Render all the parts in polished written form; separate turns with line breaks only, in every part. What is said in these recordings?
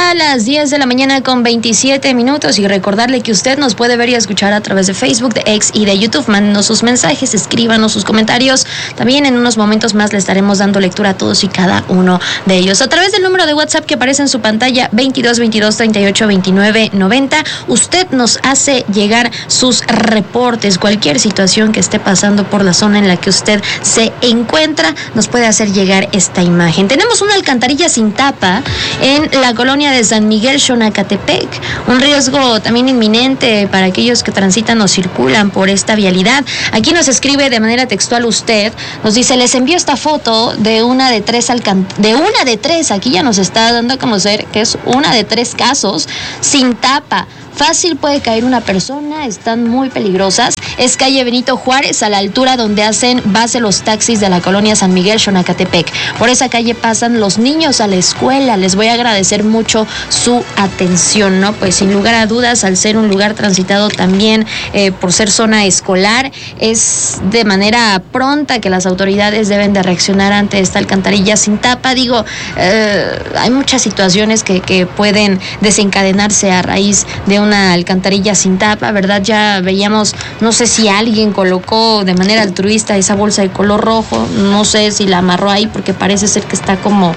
ya las 10 de la mañana con 27 minutos y recordarle que usted nos puede ver y escuchar a través de Facebook, de X y de YouTube. Mándenos sus mensajes, escríbanos sus comentarios. También en unos momentos más le estaremos dando lectura a todos y cada uno de ellos. A través del número de WhatsApp que aparece en su pantalla, 22 22 38 29 90, usted nos hace llegar sus reportes. Cualquier situación que esté pasando por la zona en la que usted se encuentra, nos puede hacer llegar esta imagen. Tenemos una alcantarilla sin tapa en la colonia de San Miguel, Xonacatepec. Un riesgo también inminente para aquellos que transitan o circulan por esta vialidad. Aquí nos escribe de manera textual usted, nos dice, les envío esta foto de una de tres, aquí ya nos está dando a conocer que es una de 3 casos sin tapa. Fácil puede caer una persona, están muy peligrosas. Es calle Benito Juárez, a la altura donde hacen base los taxis de la colonia San Miguel, Xonacatepec. Por esa calle pasan los niños a la escuela. Les voy a agradecer mucho su atención, ¿no? Pues sin lugar a dudas, al ser un lugar transitado también por ser zona escolar, es de manera pronta que las autoridades deben de reaccionar ante esta alcantarilla sin tapa. Digo, hay muchas situaciones que pueden desencadenarse a raíz de una alcantarilla sin tapa, ¿verdad? Ya veíamos, no sé si alguien colocó de manera altruista esa bolsa de color rojo, no sé si la amarró ahí porque parece ser que está como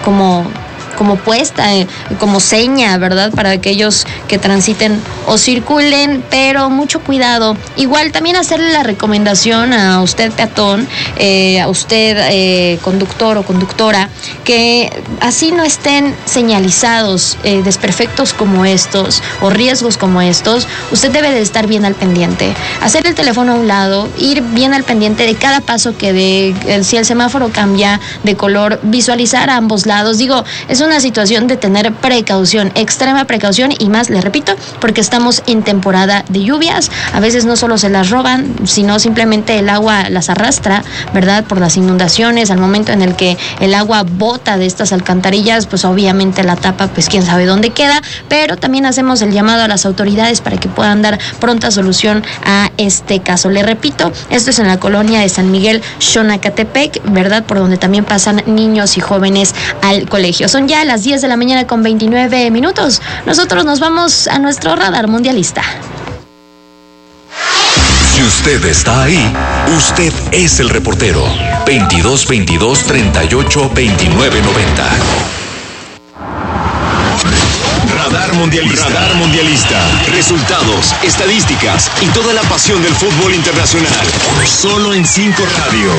puesta, como seña, ¿verdad? Para aquellos que transiten o circulen, pero mucho cuidado. Igual también hacerle la recomendación a usted peatón, a usted conductor o conductora, que así no estén señalizados desperfectos como estos o riesgos como estos, usted debe de estar bien al pendiente. Hacer el teléfono a un lado, ir bien al pendiente de cada paso que dé, si el semáforo cambia de color, visualizar a ambos lados. Digo, es una situación de tener precaución, extrema precaución, y más, le repito, porque estamos en temporada de lluvias. A veces no solo se las roban, sino simplemente el agua las arrastra, ¿verdad? Por las inundaciones. Al momento en el que el agua bota de estas alcantarillas, pues obviamente la tapa, pues quién sabe dónde queda, pero también hacemos el llamado a las autoridades para que puedan dar pronta solución a este caso. Le repito, esto es en la colonia de San Miguel, Xonacatepec, ¿verdad? Por donde también pasan niños y jóvenes al colegio. Son ya las 10 de la mañana con 29 minutos. Nosotros nos vamos a nuestro radar mundialista.
Si usted está ahí, usted es el reportero. 22 22 38 29 90. Radar Mundialista. Radar Mundialista. Resultados, estadísticas y toda la pasión del fútbol internacional. Solo en 5 Radio.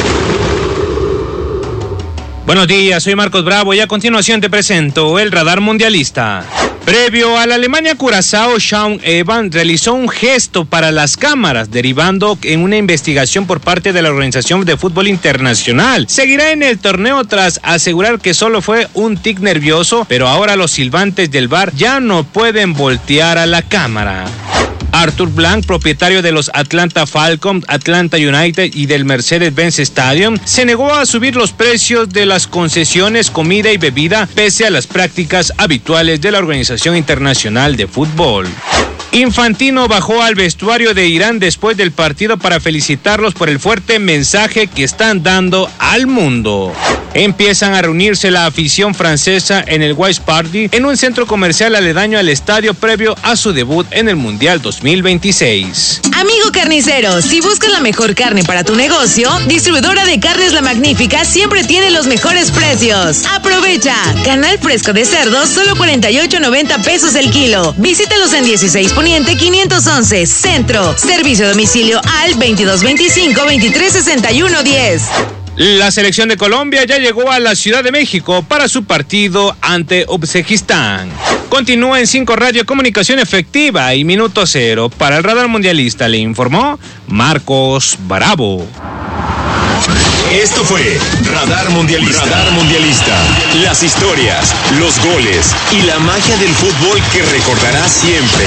Buenos días, soy Marcos Bravo y a continuación te presento el Radar Mundialista. Previo a la Alemania-Curazao, Sean Evans realizó un gesto para las cámaras, derivando en una investigación por parte de la Organización de Fútbol Internacional. Seguirá en el torneo tras asegurar que solo fue un tic nervioso, pero ahora los silbantes del VAR ya no pueden voltear a la cámara. Arthur Blank, propietario de los Atlanta Falcons, Atlanta United y del Mercedes-Benz Stadium, se negó a subir los precios de las concesiones, comida y bebida, pese a las prácticas habituales de la Organización Internacional de Fútbol. Infantino bajó al vestuario de Irán después del partido para felicitarlos por el fuerte mensaje que están dando al mundo. Empiezan a reunirse la afición francesa en el Wise Party, en un centro comercial aledaño al estadio previo a su debut en el Mundial 2026.
Amigo carnicero, si buscas la mejor carne para tu negocio, Distribuidora de Carnes La Magnífica siempre tiene los mejores precios. ¡Aprovecha! Canal fresco de cerdo, solo 48.90 pesos el kilo. Visítalos en 16 Poniente 511, Centro. Servicio a domicilio al 2225-2361-10.
La selección de Colombia ya llegó a la Ciudad de México para su partido ante Uzbekistán. Continúa en 5 Radio Comunicación Efectiva y Minuto Cero. Para el Radar Mundialista le informó Marcos Bravo.
Esto fue Radar Mundialista. Radar Mundialista. Las historias, los goles y la magia del fútbol que recordarás siempre.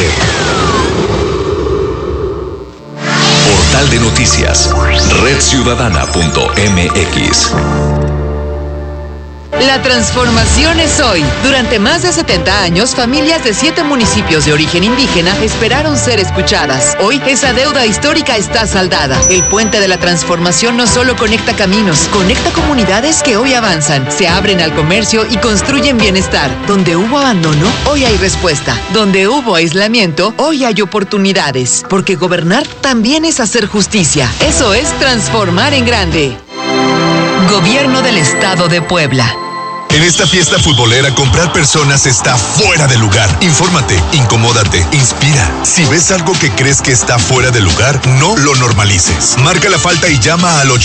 Portal de noticias, redciudadana.mx.
La transformación es hoy. Durante más de 70 años, familias de 7 municipios de origen indígena esperaron ser escuchadas. Hoy, esa deuda histórica está saldada. El puente de la transformación no solo conecta caminos, conecta comunidades que hoy avanzan, se abren al comercio y construyen bienestar. Donde hubo abandono, hoy hay respuesta. Donde hubo aislamiento, hoy hay oportunidades. Porque gobernar también es hacer justicia. Eso es transformar en grande. Gobierno del Estado de Puebla.
En esta fiesta futbolera, comprar personas está fuera de lugar. Infórmate, incomódate, inspira. Si ves algo que crees que está fuera de lugar, no lo normalices. Marca la falta y llama al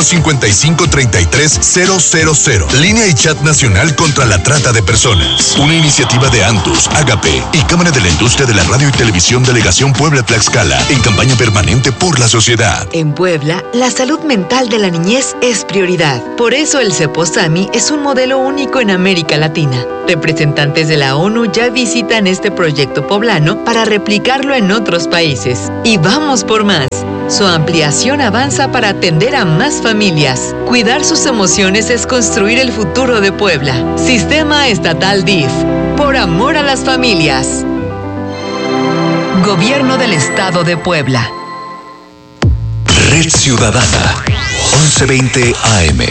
855-33-000. Línea y chat nacional contra la trata de personas. Una iniciativa de Antus, Agape y Cámara de la Industria de la Radio y Televisión Delegación Puebla-Tlaxcala, en campaña permanente por la sociedad.
En Puebla, la salud mental de la niñez es prioridad. Por eso el Ceposami es un modelo único en América Latina. Representantes de la ONU ya visitan este proyecto poblano para replicarlo en otros países. Y vamos por más. Su ampliación avanza para atender a más familias. Cuidar sus emociones es construir el futuro de Puebla. Sistema Estatal DIF. Por amor a las familias. Gobierno del Estado de Puebla.
Red Ciudadana, 1120 AM.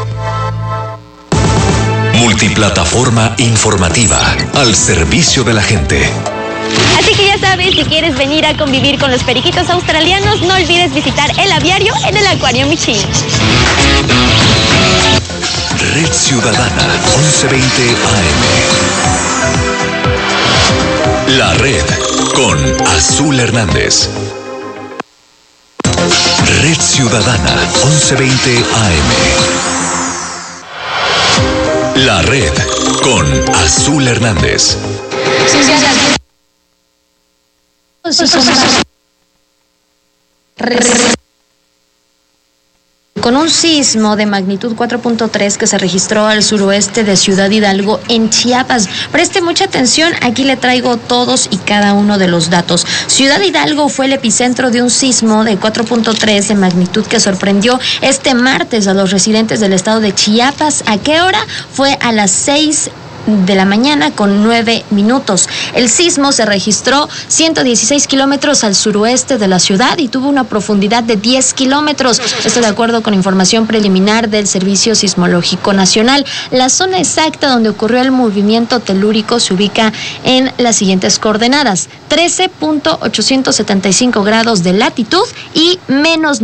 Multiplataforma informativa al servicio de la gente.
Así que ya sabes, si quieres venir a convivir con los periquitos australianos, no olvides visitar el aviario en el Acuario Michin.
Red Ciudadana, 1120 AM. La Red con Azul Hernández. Red Ciudadana, 1120 AM. La Red con Azul Hernández.
Con un sismo de magnitud 4.3 que se registró al suroeste de Ciudad Hidalgo, en Chiapas. Preste mucha atención, aquí le traigo todos y cada uno de los datos. Ciudad Hidalgo fue el epicentro de un sismo de 4.3 de magnitud que sorprendió este martes a los residentes del estado de Chiapas. ¿A qué hora? Fue a las 6 de la mañana con 9 minutos. El sismo se registró 116 kilómetros al suroeste de la ciudad y tuvo una profundidad de 10 kilómetros. Esto de acuerdo con información preliminar del Servicio Sismológico Nacional. La zona exacta donde ocurrió el movimiento telúrico se ubica en las siguientes coordenadas: 13.875 grados de latitud y menos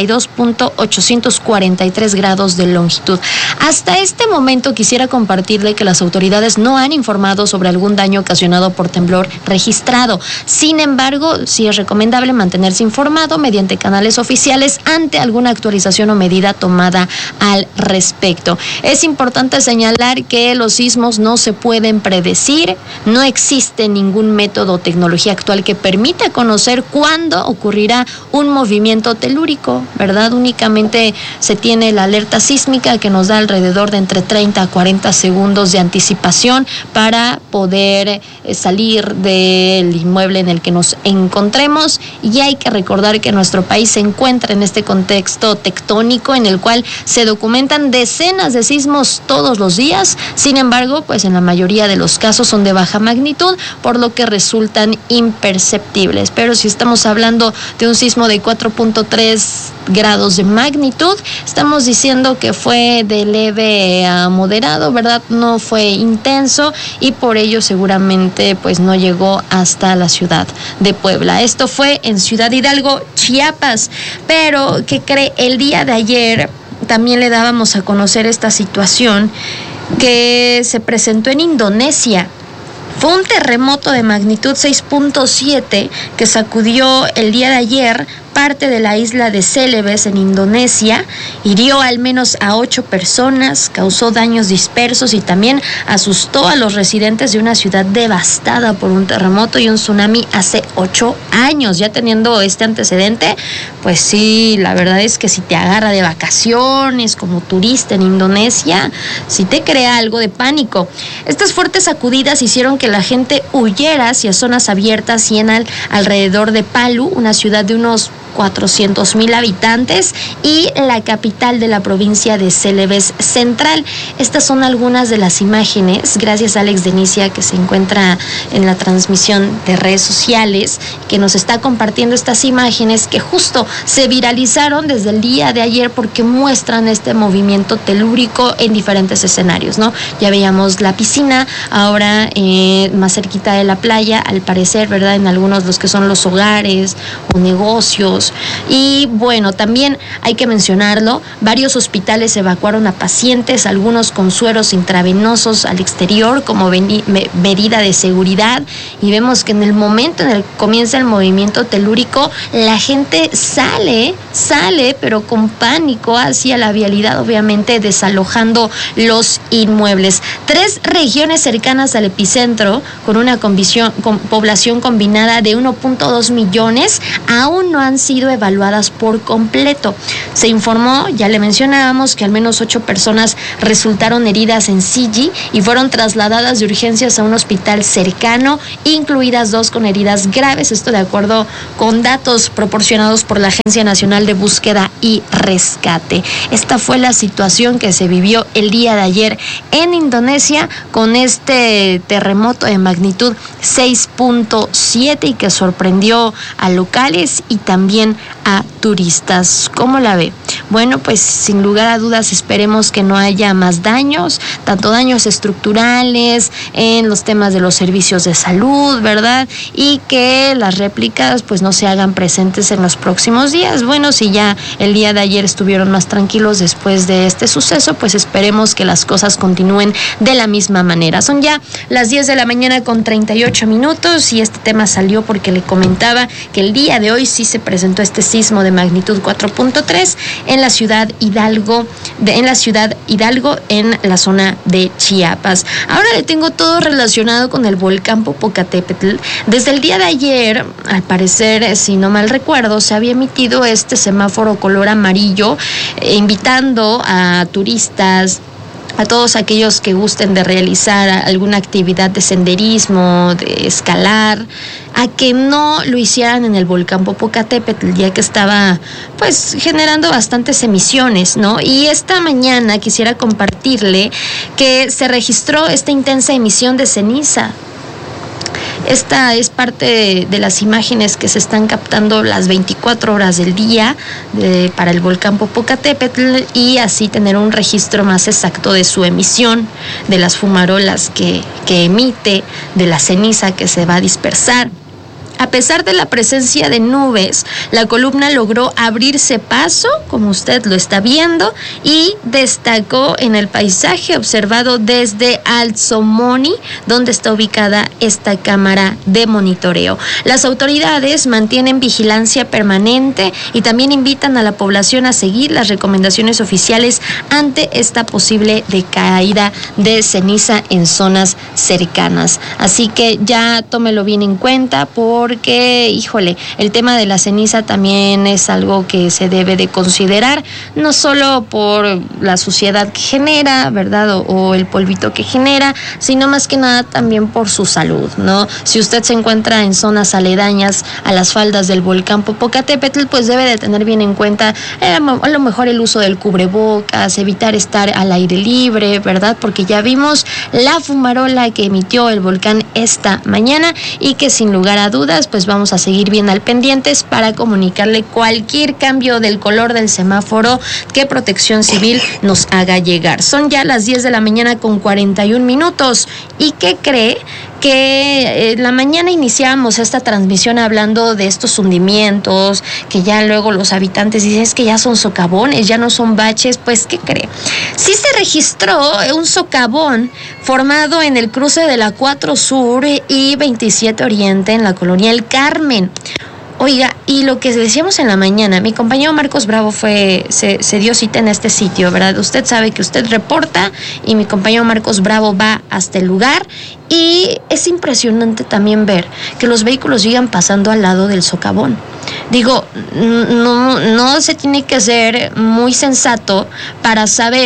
92.843 grados de longitud. Hasta este momento quisiera compartirle que las autoridades no han informado sobre algún daño ocasionado por temblor registrado. Sin embargo, sí es recomendable mantenerse informado mediante canales oficiales ante alguna actualización o medida tomada al respecto. Es importante señalar que los sismos no se pueden predecir, no existe ningún método o tecnología actual que permita conocer cuándo ocurrirá un movimiento telúrico, ¿verdad? Únicamente se tiene la alerta sísmica que nos da alrededor de entre 30 a 40 segundos de anticipación para poder salir del inmueble en el que nos encontremos. Y hay que recordar que nuestro país se encuentra en este contexto tectónico en el cual se documentan decenas de sismos todos los días. Sin embargo, pues en la mayoría de los casos son de baja magnitud, por lo que resultan imperceptibles. Pero si estamos hablando de un sismo de 4.3 grados de magnitud, estamos diciendo que fue de leve a moderado, ¿verdad? No fue intenso y por ello seguramente pues no llegó hasta la ciudad de Puebla. Esto fue en Ciudad Hidalgo, Chiapas. Pero, ¿qué cree? El día de ayer también le dábamos a conocer esta situación que se presentó en Indonesia. Fue un terremoto de magnitud 6.7 que sacudió el día de ayer parte de la isla de Celebes en Indonesia, hirió al menos a 8 personas, causó daños dispersos y también asustó a los residentes de una ciudad devastada por un terremoto y un tsunami hace 8 años. Ya teniendo este antecedente, pues sí, la verdad es que si te agarra de vacaciones como turista en Indonesia, sí te crea algo de pánico. Estas fuertes sacudidas hicieron que la gente huyera hacia zonas abiertas y en alrededor de Palu, una ciudad de unos 400,000 habitantes y la capital de la provincia de Celebes Central. Estas son algunas de las imágenes, gracias a Alex Denicia, que se encuentra en la transmisión de redes sociales, que nos está compartiendo estas imágenes que justo se viralizaron desde el día de ayer porque muestran este movimiento telúrico en diferentes escenarios, ¿no? Ya veíamos la piscina, ahora más cerquita de la playa, al parecer, ¿verdad? En algunos de los que son los hogares o negocios. Y bueno, también hay que mencionarlo, varios hospitales evacuaron a pacientes, algunos con sueros intravenosos al exterior como medida de seguridad, y vemos que en el momento en el que comienza el movimiento telúrico, la gente sale, pero con pánico hacia la vialidad, obviamente desalojando los inmuebles. 3 regiones cercanas al epicentro, con una población combinada de 1.2 millones, aún no han sido evaluadas por completo. Se informó, ya le mencionábamos, que al menos 8 personas resultaron heridas en Sigi y fueron trasladadas de urgencias a un hospital cercano, incluidas 2 con heridas graves, esto de acuerdo con datos proporcionados por la Agencia Nacional de Búsqueda y Rescate. Esta fue la situación que se vivió el día de ayer en Indonesia con este terremoto de magnitud 6.7 y que sorprendió a locales y también a turistas. ¿Cómo la ve? Bueno, pues sin lugar a dudas esperemos que no haya más daños, tanto daños estructurales en los temas de los servicios de salud, ¿verdad? Y que las réplicas pues no se hagan presentes en los próximos días. Bueno, si ya el día de ayer estuvieron más tranquilos después de este suceso, pues esperemos que las cosas continúen de la misma manera. Son ya las 10 de la mañana con 38 minutos y este tema salió porque le comentaba que el día de hoy sí se presentó este sismo de magnitud 4.3 en la ciudad Hidalgo, en la zona de Chiapas. Ahora le tengo todo relacionado con el volcán Popocatépetl. Desde el día de ayer, al parecer, si no mal recuerdo, se había emitido este semáforo color amarillo, invitando a turistas, a todos aquellos que gusten de realizar alguna actividad de senderismo, de escalar, a que no lo hicieran en el volcán Popocatépetl, ya que estaba pues generando bastantes emisiones, ¿no? Y esta mañana quisiera compartirle que se registró esta intensa emisión de ceniza. Esta es parte de las imágenes que se están captando las 24 horas del día para el volcán Popocatépetl y así tener un registro más exacto de su emisión, de las fumarolas que emite, de la ceniza que se va a dispersar. A pesar de la presencia de nubes, la columna logró abrirse paso, como usted lo está viendo, y destacó en el paisaje observado desde Alzomoni, donde está ubicada esta cámara de monitoreo. Las autoridades mantienen vigilancia permanente y también invitan a la población a seguir las recomendaciones oficiales ante esta posible decaída de ceniza en zonas cercanas. Así que ya tómelo bien en cuenta porque, híjole, el tema de la ceniza también es algo que se debe de considerar, no solo por la suciedad que genera, ¿verdad? O el polvito que genera, sino más que nada también por su salud, ¿no? Si usted se encuentra en zonas aledañas a las faldas del volcán Popocatépetl, pues debe de tener bien en cuenta a lo mejor el uso del cubrebocas, evitar estar al aire libre, ¿verdad? Porque ya vimos la fumarola que emitió el volcán esta mañana y que sin lugar a dudas pues vamos a seguir bien al pendientes para comunicarle cualquier cambio del color del semáforo que Protección Civil nos haga llegar. Son ya las 10 de la mañana con 41 minutos. ¿Y qué cree? Que en la mañana iniciamos esta transmisión hablando de estos hundimientos, que ya luego los habitantes dicen es que ya son socavones, ya no son baches. Pues, ¿qué cree? Sí se registró un socavón formado en el cruce de la 4 Sur y 27 Oriente en la colonia El Carmen. Oiga, y lo que decíamos en la mañana, mi compañero Marcos Bravo se dio cita en este sitio, ¿verdad? Usted sabe que usted reporta y mi compañero Marcos Bravo va hasta el lugar y es impresionante también ver que los vehículos sigan pasando al lado del socavón. Digo, no se tiene que ser muy sensato para saber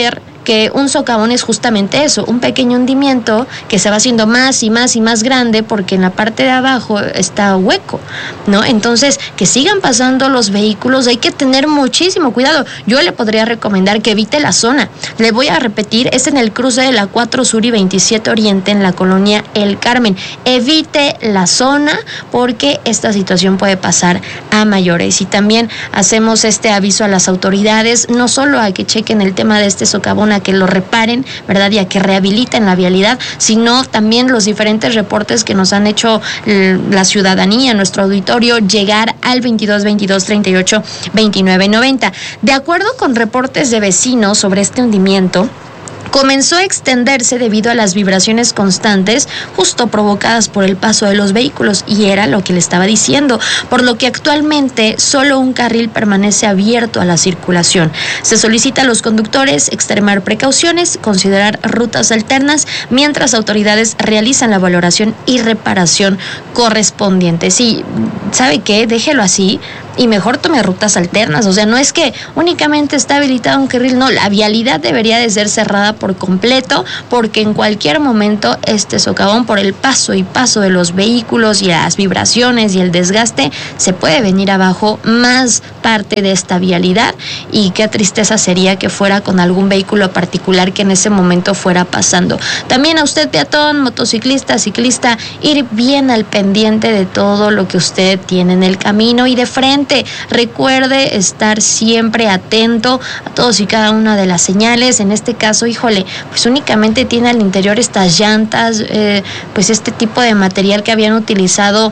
que un socavón es justamente eso, un pequeño hundimiento que se va haciendo más y más y más grande porque en la parte de abajo está hueco, ¿no? Entonces, que sigan pasando los vehículos, hay que tener muchísimo cuidado. Yo le podría recomendar que evite la zona. Le voy a repetir, es en el cruce de la 4 Sur y 27 Oriente en la colonia El Carmen. Evite la zona porque esta situación puede pasar a mayores. Y también hacemos este aviso a las autoridades, no solo a que chequen el tema de este socavón, a que lo reparen, ¿verdad? Y a que rehabiliten la vialidad, sino también los diferentes reportes que nos han hecho la ciudadanía, nuestro auditorio, llegar al 22 38 29 90. De acuerdo con reportes de vecinos sobre este hundimiento, comenzó a extenderse debido a las vibraciones constantes justo provocadas por el paso de los vehículos, y era lo que le estaba diciendo, por lo que actualmente solo un carril permanece abierto a la circulación. Se solicita a los conductores extremar precauciones, considerar rutas alternas, mientras autoridades realizan la valoración y reparación correspondiente. Sí, ¿sabe qué? Déjelo así y mejor tome rutas alternas. O sea, no es que únicamente está habilitado un carril, no, la vialidad debería de ser cerrada por completo, porque en cualquier momento este socavón, por el paso y paso de los vehículos y las vibraciones y el desgaste, se puede venir abajo más parte de esta vialidad, y qué tristeza sería que fuera con algún vehículo particular que en ese momento fuera pasando. También a usted, peatón, motociclista, ciclista, ir bien al pendiente de todo lo que usted tiene en el camino y de frente. Recuerde estar siempre atento a todos y cada una de las señales. En este caso, híjole, pues únicamente tiene al interior estas llantas, pues este tipo de material que habían utilizado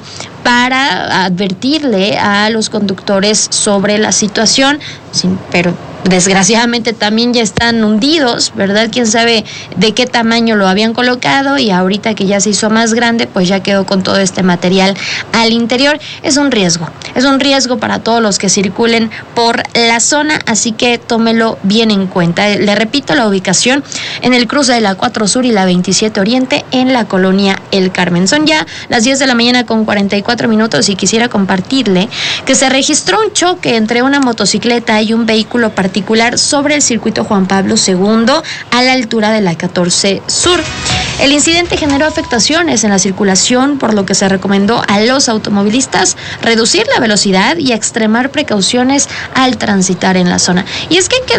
para advertirle a los conductores sobre la situación, pero desgraciadamente también ya están hundidos, ¿verdad? Quién sabe de qué tamaño lo habían colocado, y ahorita que ya se hizo más grande, pues ya quedó con todo este material al interior. Es un riesgo para todos los que circulen por la zona, así que tómelo bien en cuenta. Le repito la ubicación: en el cruce de la 4 Sur y la 27 Oriente en la colonia El Carmen. Son ya las 10 de la mañana con 44 minutos y quisiera compartirle que se registró un choque entre una motocicleta y un vehículo particular sobre el circuito Juan Pablo II a la altura de la 14 Sur. El incidente generó afectaciones en la circulación, por lo que se recomendó a los automovilistas reducir la velocidad y extremar precauciones al transitar en la zona. Y es que hay que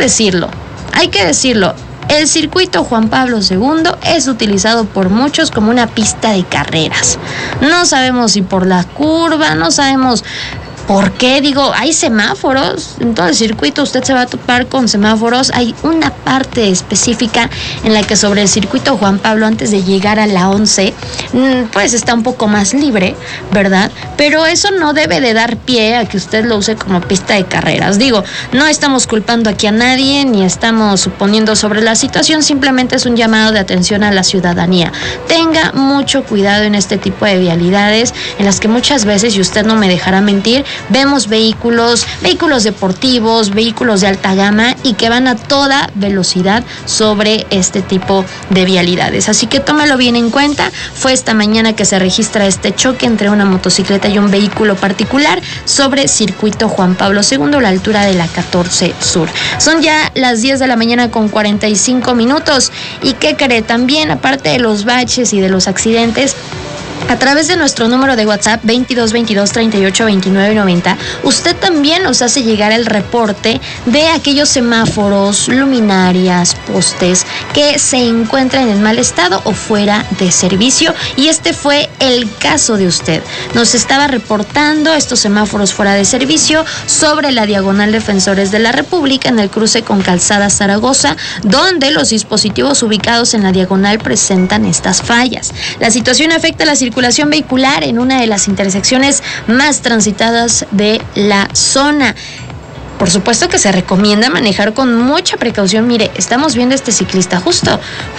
decirlo, el circuito Juan Pablo II es utilizado por muchos como una pista de carreras. No sabemos si por la curva, no sabemos ¿por qué? Digo, hay semáforos en todo el circuito, usted se va a topar con semáforos. Hay una parte específica en la que sobre el circuito Juan Pablo, antes de llegar a la 11, pues está un poco más libre, ¿verdad? Pero eso no debe de dar pie a que usted lo use como pista de carreras. Digo, no estamos culpando aquí a nadie, ni estamos suponiendo sobre la situación, simplemente es un llamado de atención a la ciudadanía. Tenga mucho cuidado en este tipo de vialidades en las que muchas veces, y usted no me dejará mentir, vemos vehículos deportivos, vehículos de alta gama y que van a toda velocidad sobre este tipo de vialidades. Así que tómalo bien en cuenta. Fue esta mañana que se registra este choque entre una motocicleta y un vehículo particular sobre circuito Juan Pablo II a la altura de la 14 Sur. Son ya las 10 de la mañana con 45 minutos. ¿Y qué cree? También, aparte de los baches y de los accidentes, a través de nuestro número de WhatsApp 22 38 29 90, usted también nos hace llegar el reporte de aquellos semáforos, luminarias, postes que se encuentran en mal estado o fuera de servicio, y este fue el caso de usted. Nos estaba reportando estos semáforos fuera de servicio sobre la diagonal Defensores de la República en el cruce con Calzada Zaragoza, donde los dispositivos ubicados en la diagonal presentan estas fallas. La situación afecta a la circulación vehicular en una de las intersecciones más transitadas de la zona. Por supuesto que se recomienda manejar con mucha precaución. Mire, estamos viendo este ciclista justo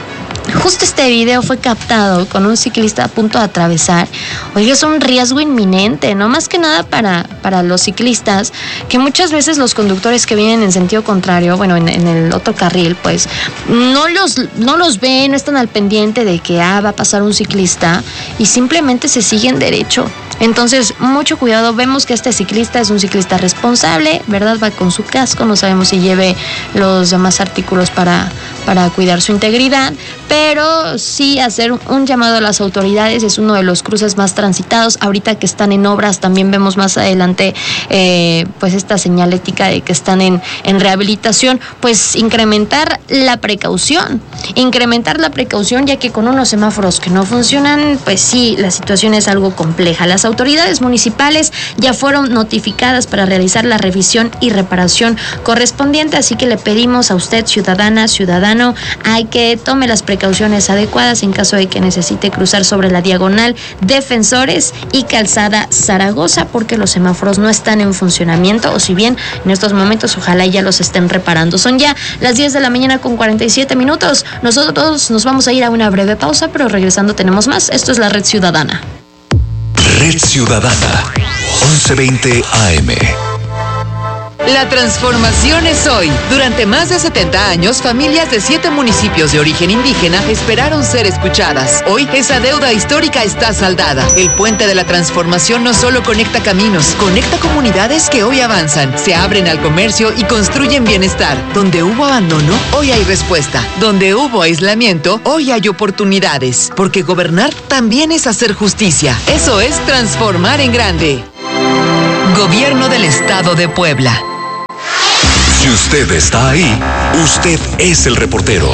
justo este video fue captado con un ciclista a punto de atravesar. Oye, es un riesgo inminente, ¿no? Más que nada para los ciclistas, que muchas veces los conductores que vienen en sentido contrario, bueno, en el otro carril, pues no los ven, no están al pendiente de que va a pasar un ciclista y simplemente se siguen derecho. Entonces, mucho cuidado. Vemos que este ciclista es un ciclista responsable, ¿verdad? Va con su casco, no sabemos si lleve los demás artículos para cuidar su integridad, pero sí hacer un llamado a las autoridades. Es uno de los cruces más transitados. Ahorita que están en obras, también vemos más adelante pues esta señalética de que están en rehabilitación. Pues incrementar la precaución, ya que con unos semáforos que no funcionan, pues sí, la situación es algo compleja. Las autoridades municipales ya fueron notificadas para realizar la revisión y reparación correspondiente, así que le pedimos a usted, ciudadano, hay que tome las precauciones adecuadas en caso de que necesite cruzar sobre la diagonal Defensores y Calzada Zaragoza, porque los semáforos no están en funcionamiento, o si bien en estos momentos ojalá ya los estén reparando. Son ya las 10 de la mañana con 47 minutos. Nosotros nos vamos a ir a una breve pausa, pero regresando tenemos más. Esto es la Red Ciudadana.
Red Ciudadana, 1120 AM.
La transformación es hoy. Durante más de 70 años, familias de 7 municipios de origen indígena esperaron ser escuchadas. Hoy, esa deuda histórica está saldada. El puente de la transformación no solo conecta caminos, conecta comunidades que hoy avanzan, se abren al comercio y construyen bienestar. Donde hubo abandono, hoy hay respuesta. Donde hubo aislamiento, hoy hay oportunidades. Porque gobernar también es hacer justicia. Eso es transformar en grande. Gobierno del Estado de Puebla.
Si usted está ahí, usted es el reportero.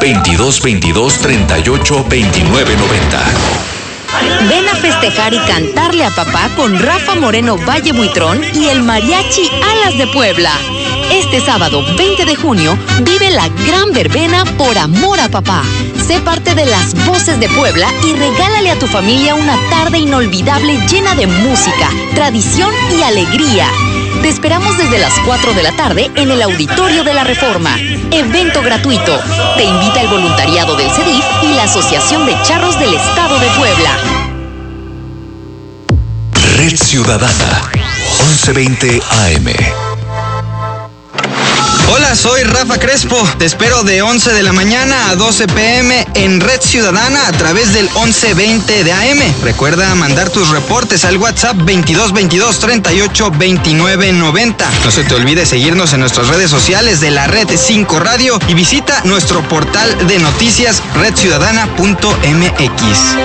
2222-382990.
Ven a festejar y cantarle a papá con Rafa Moreno Valle Buitrón y el Mariachi Alas de Puebla. Este sábado 20 de junio vive la gran verbena Por Amor a Papá. Sé parte de las voces de Puebla y regálale a tu familia una tarde inolvidable llena de música, tradición y alegría. Te esperamos desde las 4 de la tarde en el Auditorio de la Reforma. Evento gratuito. Te invita el voluntariado del CEDIF y la Asociación de Charros del Estado de Puebla.
Red Ciudadana, 1120 AM.
Hola, soy Rafa Crespo. Te espero de 11 de la mañana a 12 p.m. en Red Ciudadana a través del 1120 de AM. Recuerda mandar tus reportes al WhatsApp 2222-382990. No se te olvide seguirnos en nuestras redes sociales de la Red 5 Radio y visita nuestro portal de noticias redciudadana.mx.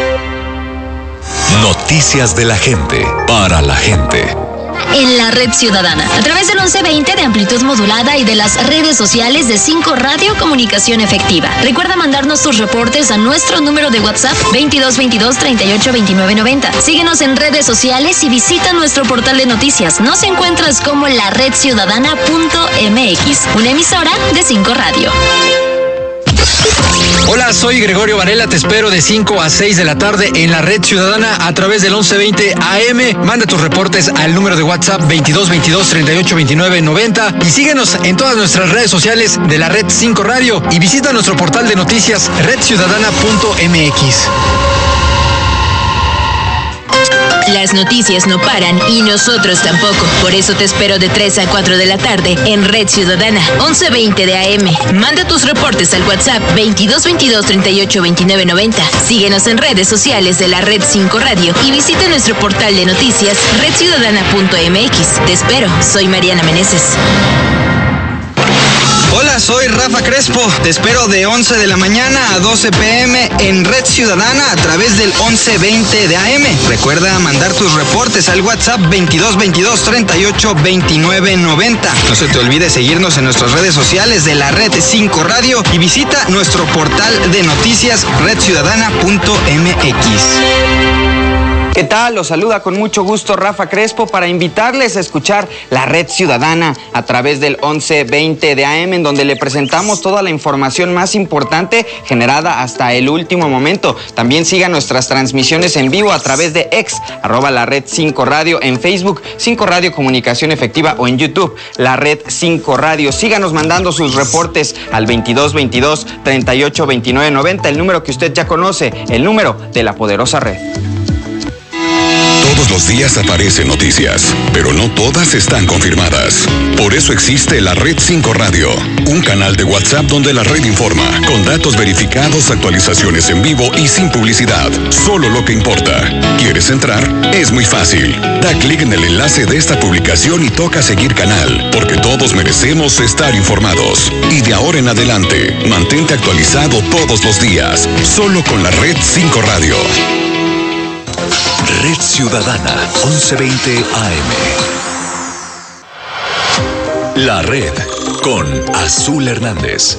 Noticias de la gente, para la gente.
En la Red Ciudadana, a través del 1120 de amplitud modulada y de las redes sociales de 5 Radio Comunicación Efectiva. Recuerda mandarnos tus reportes a nuestro número de WhatsApp 2222-382990. Síguenos en redes sociales y visita nuestro portal de noticias. Nos encuentras como la redciudadana.mx, una emisora de 5 Radio.
Hola, soy Gregorio Varela, te espero de 5 a 6 de la tarde en la Red Ciudadana a través del 1120 AM. Manda tus reportes al número de WhatsApp 2222-382990 y síguenos en todas nuestras redes sociales de la Red 5 Radio y visita nuestro portal de noticias redciudadana.mx.
Las noticias no paran y nosotros tampoco. Por eso te espero de 3 a 4 de la tarde en Red Ciudadana, 1120 de AM. Manda tus reportes al WhatsApp 2222-382990. Síguenos en redes sociales de la Red 5 Radio y visita nuestro portal de noticias redciudadana.mx. Te espero, soy Mariana Meneses.
Hola, soy Rafa Crespo. Te espero de 11 de la mañana a 12 p.m. en Red Ciudadana a través del 1120 de AM. Recuerda mandar tus reportes al WhatsApp 2222-382990. No se te olvide seguirnos en nuestras redes sociales de la Red 5 Radio y visita nuestro portal de noticias redciudadana.mx. ¿Qué tal? Los saluda con mucho gusto Rafa Crespo para invitarles a escuchar La Red Ciudadana a través del 1120 de AM, en donde le presentamos toda la información más importante generada hasta el último momento. También sigan nuestras transmisiones en vivo a través de X, @La Red 5 Radio, en Facebook, 5 Radio Comunicación Efectiva, o en YouTube, La Red 5 Radio. Síganos mandando sus reportes al 2222 38 29 90, el número que usted ya conoce, el número de la poderosa red.
Todos los días aparecen noticias, pero no todas están confirmadas. Por eso existe la Red 5 Radio, un canal de WhatsApp donde la red informa, con datos verificados, actualizaciones en vivo y sin publicidad. Solo lo que importa. ¿Quieres entrar? Es muy fácil. Da clic en el enlace de esta publicación y toca seguir canal, porque todos merecemos estar informados. Y de ahora en adelante, mantente actualizado todos los días, solo con la Red 5 Radio. Red Ciudadana, 1120 AM. La Red, con Azul Hernández.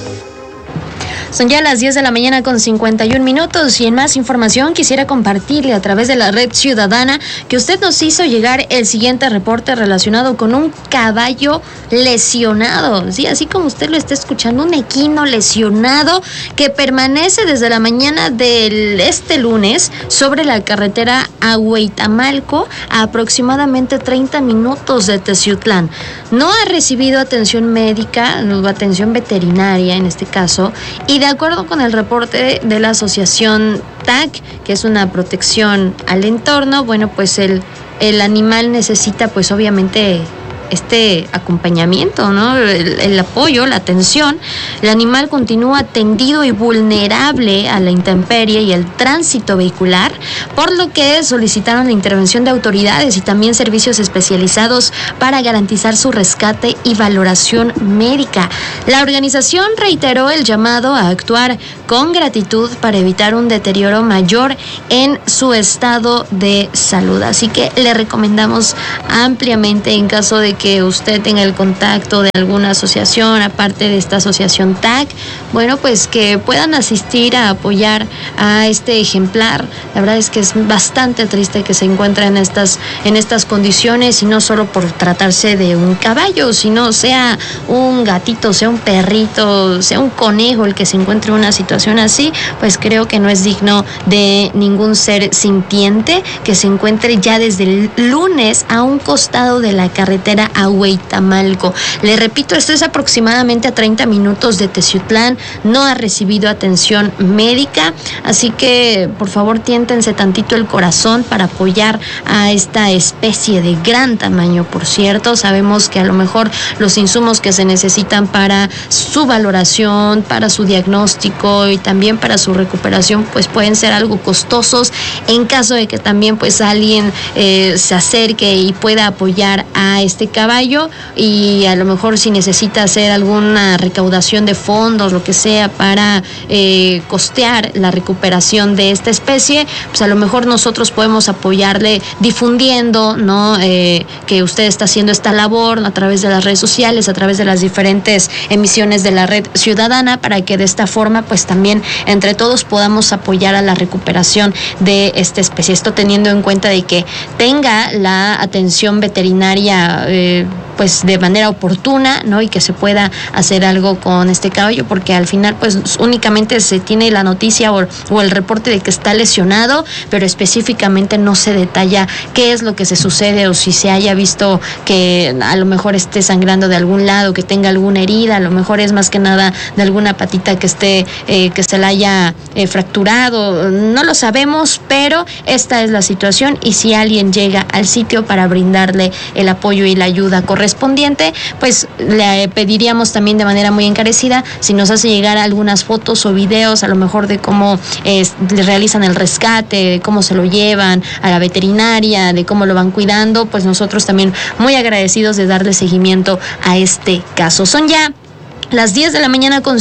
Son ya las 10 de la mañana con 51 minutos y en más información quisiera compartirle a través de la Red Ciudadana que usted nos hizo llegar el siguiente reporte relacionado con un caballo lesionado. Sí, así como usted lo está escuchando, un equino lesionado que permanece desde la mañana de este lunes sobre la carretera a Hueytamalco, a aproximadamente 30 minutos de Teciutlán. No ha recibido atención médica, atención veterinaria en este caso, y de acuerdo con el reporte de la asociación TAC, que es una protección al entorno, bueno, pues el animal necesita pues obviamente este acompañamiento, ¿no? El apoyo, la atención. El animal continúa tendido y vulnerable a la intemperie y el tránsito vehicular, por lo que solicitaron la intervención de autoridades y también servicios especializados para garantizar su rescate y valoración médica. La organización reiteró el llamado a actuar con gratitud para evitar un deterioro mayor en su estado de salud. Así que le recomendamos ampliamente, en caso de que usted tenga el contacto de alguna asociación, aparte de esta asociación TAC, bueno, pues que puedan asistir a apoyar a este ejemplar. La verdad es que es bastante triste que se encuentre en estas condiciones, y no solo por tratarse de un caballo, sino sea un gatito, sea un perrito, sea un conejo el que se encuentre en una situación así, pues creo que no es digno de ningún ser sintiente que se encuentre ya desde el lunes a un costado de la carretera a Hueytamalco. Le repito, esto es aproximadamente a 30 minutos de Teciutlán. No ha recibido atención médica, así que por favor tiéntense tantito el corazón para apoyar a esta especie de gran tamaño, por cierto. Sabemos que a lo mejor los insumos que se necesitan para su valoración, para su diagnóstico y también para su recuperación, pues pueden ser algo costosos. En caso de que también pues alguien se acerque y pueda apoyar a este caballo, y a lo mejor si necesita hacer alguna recaudación de fondos, lo que sea, para costear la recuperación de esta especie, pues a lo mejor nosotros podemos apoyarle difundiendo, ¿no? Que usted está haciendo esta labor a través de las redes sociales, a través de las diferentes emisiones de la Red Ciudadana, para que de esta forma pues también entre todos podamos apoyar a la recuperación de esta especie. Esto teniendo en cuenta de que tenga la atención veterinaria pues de manera oportuna, ¿no? Y que se pueda hacer algo con este caballo, porque al final pues únicamente se tiene la noticia o el reporte de que está lesionado, pero específicamente no se detalla qué es lo que se sucede, o si se haya visto que a lo mejor esté sangrando de algún lado, que tenga alguna herida. A lo mejor es más que nada de alguna patita que esté que se la haya fracturado. No lo sabemos, pero esta es la situación, y si alguien llega al sitio para brindarle el apoyo y la ayuda correspondiente, pues le pediríamos también de manera muy encarecida si nos hace llegar algunas fotos o videos, a lo mejor de cómo le realizan el rescate, de cómo se lo llevan a la veterinaria, de cómo lo van cuidando. Pues nosotros también muy agradecidos de darle seguimiento a este caso. Son ya las 10 de la mañana con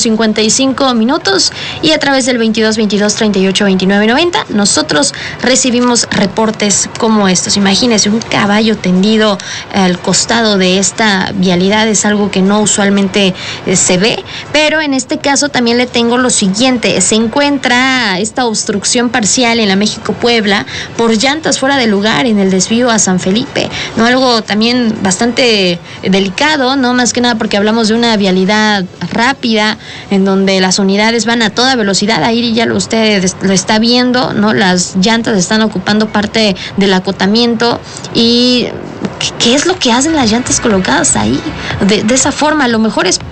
55 minutos y a través del 22 22 38 29 90 nosotros recibimos reportes como estos. Imagínense, un caballo tendido al costado de esta vialidad es algo que no usualmente se ve, pero en este caso también le tengo lo siguiente: se encuentra esta obstrucción parcial en la México-Puebla por llantas fuera de lugar en el desvío a San Felipe, ¿no? Algo también bastante delicado, ¿no? Más que nada porque hablamos de una vialidad rápida en donde las unidades van a toda velocidad. Ahí ya usted lo está viendo, ¿no? Las llantas están ocupando parte del acotamiento. Y ¿qué es lo que hacen las llantas colocadas ahí de esa forma? A lo mejor es,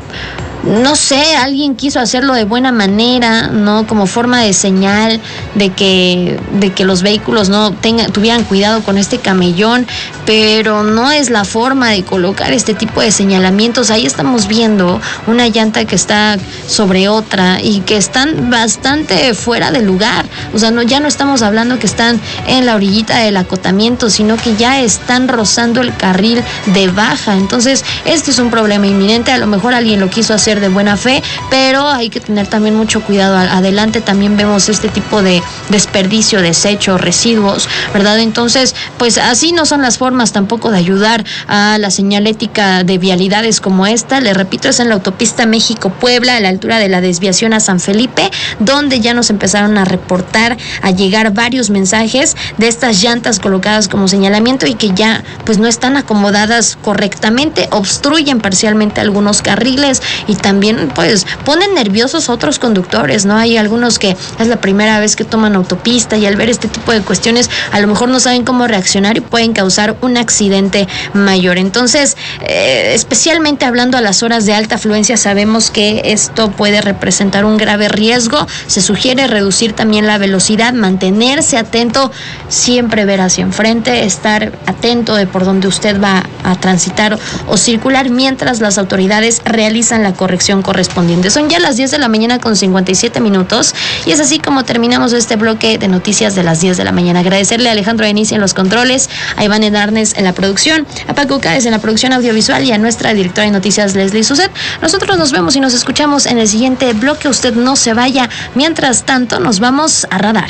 no sé, alguien quiso hacerlo de buena manera, ¿no? Como forma de señal de que los vehículos no tuvieran cuidado con este camellón, pero no es la forma de colocar este tipo de señalamientos. Ahí estamos viendo una llanta que está sobre otra y que están bastante fuera de lugar. O sea, ya no estamos hablando que están en la orillita del acotamiento, sino que ya están rozando el carril de baja. Entonces, este es un problema inminente. A lo mejor alguien lo quiso hacer de buena fe, pero hay que tener también mucho cuidado. Adelante también vemos este tipo de desperdicio, desechos, residuos, ¿verdad? Entonces, pues así no son las formas tampoco de ayudar a la señalética de vialidades como esta. Le repito, es en la autopista México-Puebla, a la altura de la desviación a San Felipe, donde ya nos empezaron a reportar, a llegar varios mensajes de estas llantas colocadas como señalamiento y que ya pues no están acomodadas correctamente, obstruyen parcialmente algunos carriles y también pues ponen nerviosos a otros conductores, ¿no? Hay algunos que es la primera vez que toman autopista y al ver este tipo de cuestiones a lo mejor no saben cómo reaccionar y pueden causar un accidente mayor. Entonces, especialmente hablando a las horas de alta afluencia, sabemos que esto puede representar un grave riesgo. Se sugiere reducir también la velocidad, mantenerse atento, siempre ver hacia enfrente, estar atento de por donde usted va a transitar o circular mientras las autoridades realizan la corrección correspondiente. Son ya las 10 de la mañana con 57 minutos y es así como terminamos este bloque de noticias de las 10 de la mañana. Agradecerle a Alejandro Enicia en los controles, a Iván Hernández en la producción, a Paco Cáez en la producción audiovisual y a nuestra directora de noticias, Leslie Suset. Nosotros nos vemos y nos escuchamos en el siguiente bloque. Usted no se vaya. Mientras tanto, nos vamos a Radar.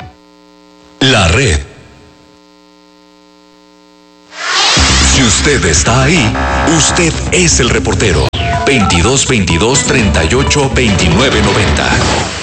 La red. Si usted está ahí, usted es el reportero. 22 22 38 29 90.